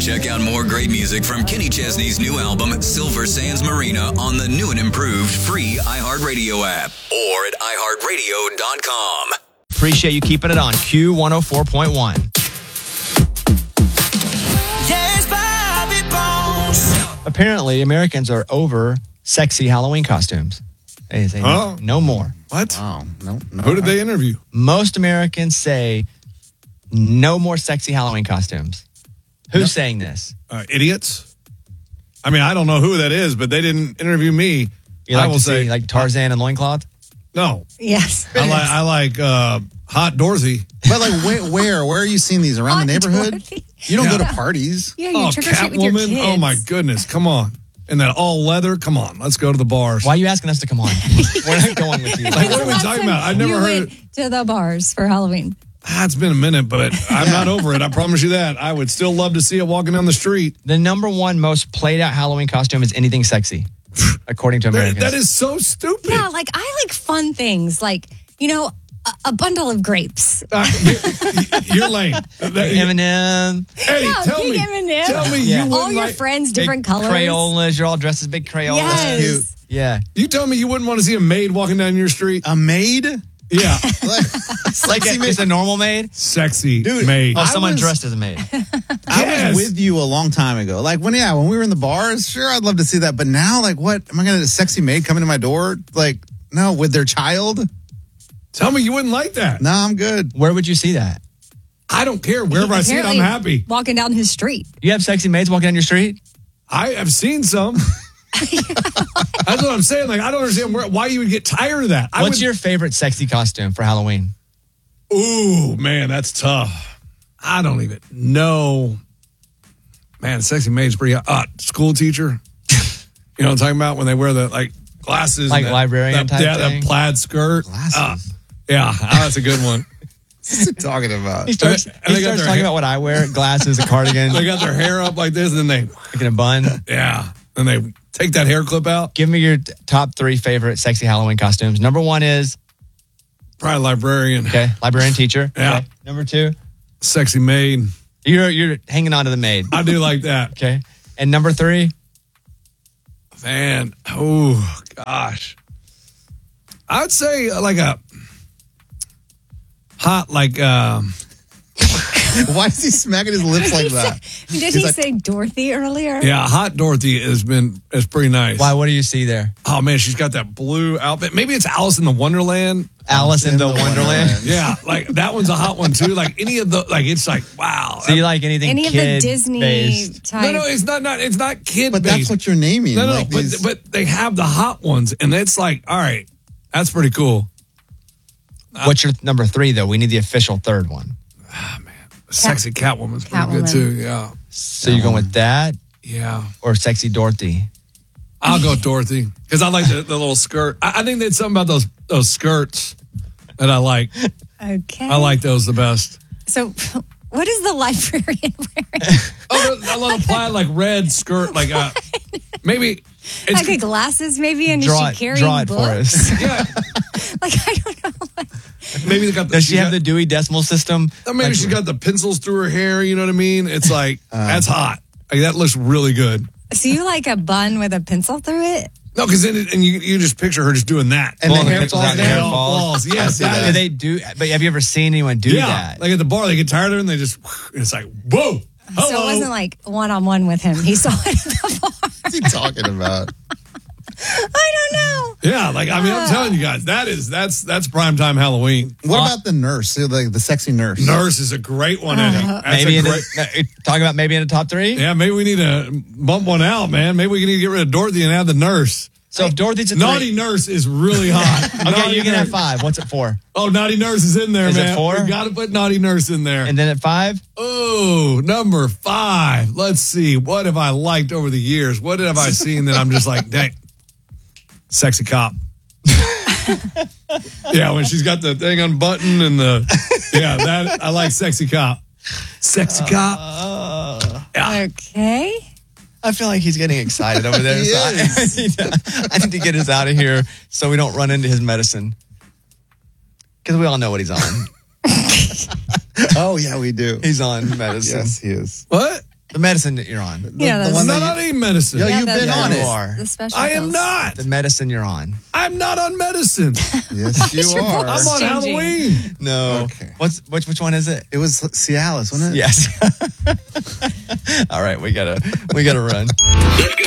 Check out more great music from Kenny Chesney's new album, Silver Sands Marina, on the new and improved free iHeartRadio app or at iHeartRadio.com. Appreciate you keeping it on Q104.1. Yes, Bobby Bones. Apparently, Americans are over sexy Halloween costumes. They say no more. What? Oh, no. Who did they interview? Most Americans say no more sexy Halloween costumes. Who's saying this? Idiots? I mean, I don't know who that is, but they didn't interview me. You like I will to say, see like Tarzan and loincloth? no. Yes. I like Hot Dorothy. But like, where are you seeing these around the neighborhood? Dorothy. You don't go to parties. Yeah, you trick or treat with your kids. Oh my goodness! Come on, and that all leather. Come on, let's go to the bars. Why are you asking us to come on? We're not going with you. Like, what are we talking about? I've never You heard. went to the bars for Halloween. It's been a minute, but I'm not over it. I promise you that. I would still love to see it walking down the street. The number one most played out Halloween costume is anything sexy, according to Americans. That is so stupid. Yeah, like I like fun things, like a bundle of grapes. You're lame. M&M. Hey, Yeah, tell big me. M&M. Tell me Yeah. you wouldn't All your like. friends, different colors. Crayolas. You're all dressed as big Crayolas. Yes. Cute. Yeah. You tell me you wouldn't want to see a maid walking down your street. A maid? Yeah, Like it's a normal maid? sexy Dude, maid. Oh, someone was- dressed as a maid. I Yes. was with you a long time ago. Like when we were in the bars, sure, I'd love to see that. But now, like, what? Am I going to a sexy maid coming to my door? Like, no, with their child? Tell me you wouldn't like that. No, I'm good. Where would you see that? I don't care. Wherever I see it, I'm Apparently happy. Walking down his street. You have sexy maids walking down your street? I have seen some. That's what I'm saying. Like, I don't understand why you would get tired of that. What's your favorite sexy costume for Halloween? Ooh, man, that's tough. I don't even know. Man, sexy maid's pretty hot. School teacher. You know what I'm talking about? When they wear the glasses. Like and librarian type thing? that plaid skirt. Glasses. Yeah, that's a good one. What's he talking about? He starts, And they got their talking hair- about what I wear, glasses, a cardigan, They got their hair up like this, and then like in a bun. and they take that hair clip out. Give me your top three favorite sexy Halloween costumes. Number one is, Probably librarian. okay, librarian teacher. Yeah. Okay. Number two, Sexy maid. you're hanging on to the maid. I do like that. Okay. And number three, Man, oh gosh, I'd say like a hot Why is he smacking his lips like that? Did he say Dorothy earlier? yeah, hot Dorothy is pretty nice. why? What do you see there? Oh man, she's got that blue outfit. Maybe it's Alice in the Wonderland. Alice in the Wonderland. Yeah, like that one's a hot one too. Like any of the it's like wow. So you like anything Any of the kid Disney based? type? No, it's not kid But based. that's what you're naming. No, like these- but they have the hot ones, and it's like, all right, that's pretty cool. What's your number three though? We need the official third one. Sexy Catwoman's pretty good Catwoman. too. Yeah, So you're going with that yeah. or sexy Dorothy? I'll go Dorothy because I like the little skirt. I think there's something about those skirts that I like. Okay. I like those the best. So, what is the librarian wearing? Oh, I love a plaid red skirt, maybe it's Like glasses, maybe, and Draw is she carrying it for books? us. yeah. Like I don't know. Maybe they got Does she have the Dewey Decimal System? maybe Like- she's got the pencils through her hair. You know what I mean? It's like that's hot. Like, that looks really good. So you like a bun with a pencil through it? No, because then you just picture her just doing that. And Well, the hair pencils falls out, the down. hair falls. Yes, I see that. Do they do? But have you ever seen anyone do yeah. that? Like at the bar, they get tired of it and they just. It's like whoa. Hello. So it wasn't like one-on-one with him. He saw it at the bar. What's he talking about? I don't know. Yeah, I'm telling you guys, that's primetime Halloween. What about the nurse? So, like the sexy nurse? Nurse is a great one, Eddie. That's maybe a in great. talk about maybe in the top three. Yeah, maybe we need to bump one out, man. Maybe we need to get rid of Dorothy and add the nurse. So if Dorothy's a Naughty three, nurse is really hot. okay, Naughty you can nurse. have five. What's it for? Oh, naughty nurse is in there, Is it man. four? We got to put naughty nurse in there. And then at five, Oh, number 5. Let's see. What have I liked over the years? What have I seen that I'm just like, dang, sexy cop. Yeah, when she's got the thing unbuttoned and that I like sexy cop. Sexy cop. Yeah. Okay. I feel like he's getting excited over there. He so I need to get us out of here so we don't run into his medicine. Because we all know what he's on. Oh yeah, we do. He's on medicine. Yes, he is. What? The medicine that you're on. Yeah, that's one I'm that not on any medicine. Yo, Yeah, you've been that's- on You it. are. the special I am pills. not. The medicine you're on. I'm not on medicine. Yes, you your are. I'm on Changing. Halloween. No. Okay. Which one is it? It was Cialis, wasn't it? Yes. All right, we gotta run.